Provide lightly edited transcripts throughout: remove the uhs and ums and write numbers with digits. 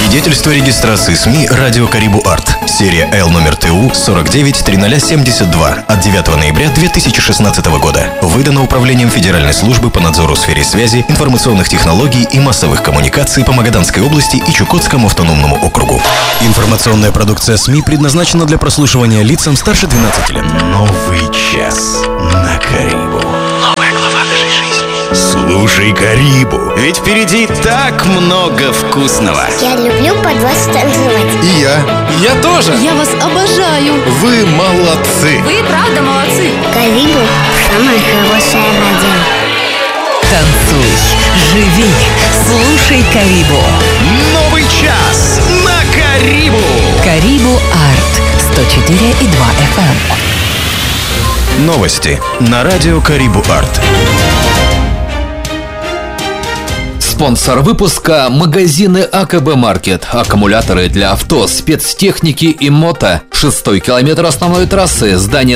Свидетельство регистрации СМИ «Радио Карибу Арт». Серия Л номер ТУ 49-0072 от 9 ноября 2016 года. Выдано Управлением Федеральной службы по надзору в сфере связи, информационных технологий и массовых коммуникаций по Магаданской области и Чукотскому автономному округу. Информационная продукция СМИ предназначена для прослушивания лицам старше 12 лет. Новый час на Карибу. Новая глава нашей жизни. Слушай Карибу, ведь впереди так много вкусного. Я люблю под вас танцевать. И я тоже. Я вас обожаю. Вы молодцы. Вы правда молодцы. Карибу – самое хорошее радио. Танцуй, живи, слушай Карибу. Новый час на Карибу. Карибу Арт 104,2 FM. Новости на радио Карибу Арт. Спонсор выпуска – магазины АКБ Маркет. Аккумуляторы для авто, спецтехники и мото. 6-й километр основной трассы, здание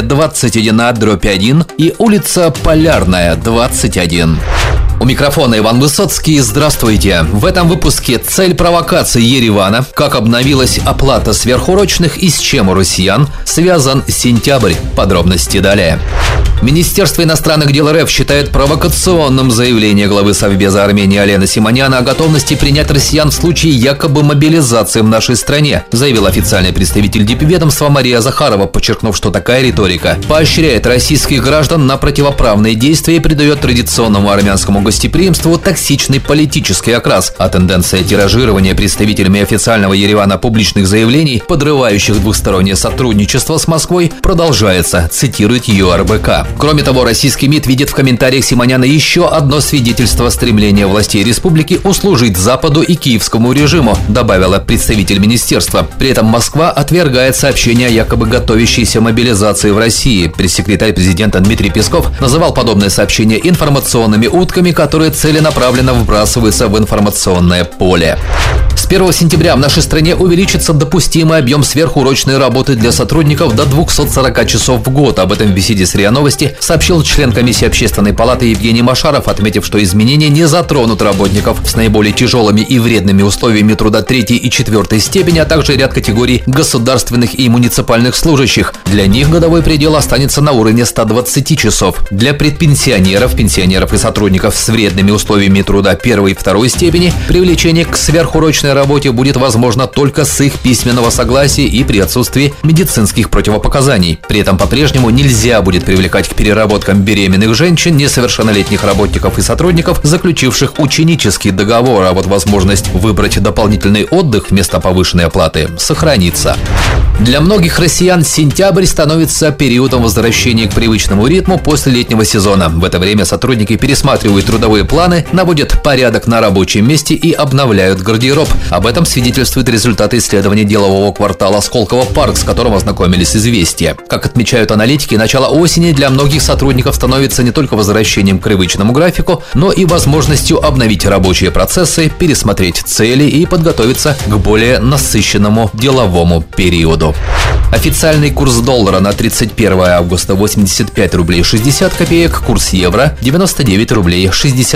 21А/1 и улица Полярная, 21. У микрофона Иван Высоцкий. Здравствуйте. В этом выпуске цель провокации Еревана, как обновилась оплата сверхурочных и с чем у россиян связан сентябрь. Подробности далее. Министерство иностранных дел РФ считает провокационным заявление главы Совбеза Армении Алена Симоняна о готовности принять россиян в случае якобы мобилизации в нашей стране, заявил официальный представитель дипведомства Мария Захарова, подчеркнув, что такая риторика поощряет российских граждан на противоправные действия и придает традиционному армянскому гостеприимству токсичный политический окрас, а тенденция тиражирования представителями официального Еревана публичных заявлений, подрывающих двустороннее сотрудничество с Москвой, продолжается, цитирует ЮРБК. Кроме того, российский МИД видит в комментариях Симоняна еще одно свидетельство стремления властей республики услужить Западу и киевскому режиму, добавила представитель министерства. При этом Москва отвергает сообщения о якобы готовящейся мобилизации в России. Пресс-секретарь президента Дмитрий Песков называл подобные сообщения информационными утками, которые целенаправленно вбрасываются в информационное поле. С 1 сентября в нашей стране увеличится допустимый объем сверхурочной работы для сотрудников до 240 часов в год. Об этом в беседе с РИА Новости сообщил член комиссии Общественной палаты Евгений Машаров, отметив, что изменения не затронут работников с наиболее тяжелыми и вредными условиями труда 3-й и 4-й степени, а также ряд категорий государственных и муниципальных служащих. Для них годовой предел останется на уровне 120 часов. Для предпенсионеров, пенсионеров и сотрудников с вредными условиями труда 1-й и 2-й степени привлечение к сверхурочной работе будет возможно только с их письменного согласия и при отсутствии медицинских противопоказаний. При этом по-прежнему нельзя будет привлекать к переработкам беременных женщин, несовершеннолетних работников и сотрудников, заключивших ученический договор, а вот возможность выбрать дополнительный отдых вместо повышенной оплаты сохранится. Для многих россиян сентябрь становится периодом возвращения к привычному ритму после летнего сезона. В это время сотрудники пересматривают трудовые планы, наводят порядок на рабочем месте и обновляют гардероб. Об этом свидетельствуют результаты исследования делового квартала «Сколково Парк», с которым ознакомились «Известия». Как отмечают аналитики, начало осени для многих сотрудников становится не только возвращением к привычному графику, но и возможностью обновить рабочие процессы, пересмотреть цели и подготовиться к более насыщенному деловому периоду. Официальный курс доллара на 31 августа 85 рублей 60 копеек, курс евро 99 рублей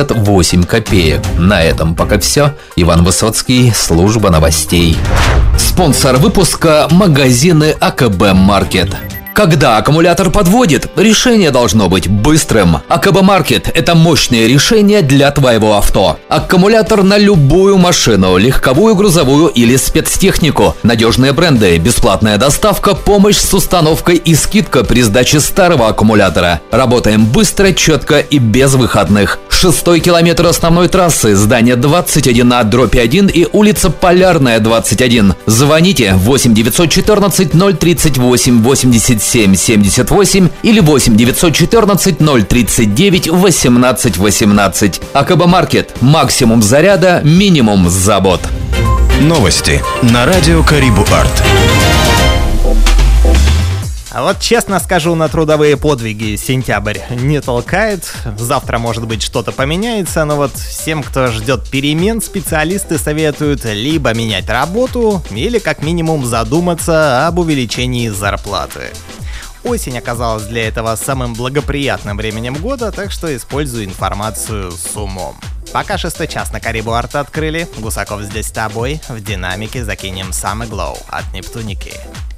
68 копеек. На этом пока все. Иван Высоцкий, служба новостей. Спонсор выпуска – магазины АКБ Маркет. Когда аккумулятор подводит, решение должно быть быстрым. АКБ Маркет – это мощное решение для твоего авто. Аккумулятор на любую машину, легковую, грузовую или спецтехнику. Надежные бренды, бесплатная доставка, помощь с установкой и скидка при сдаче старого аккумулятора. Работаем быстро, четко и без выходных. 6-й километр основной трассы, здание 21А/1 и улица Полярная, 21. Звоните 8 914 038 87 78 или 8 914 039 18 18. АКБ Маркет. Максимум заряда, минимум забот. Новости на радио Карибу Арт. А вот честно скажу, на трудовые подвиги сентябрь не толкает. Завтра, может быть, что-то поменяется, но вот всем, кто ждет перемен, специалисты советуют либо менять работу, или как минимум задуматься об увеличении зарплаты. Осень оказалась для этого самым благоприятным временем года, так что использую информацию с умом. Пока 6-й час на Карибу Арт открыли, Гусаков здесь с тобой, в динамике закинем Summer Glow от Нептуники.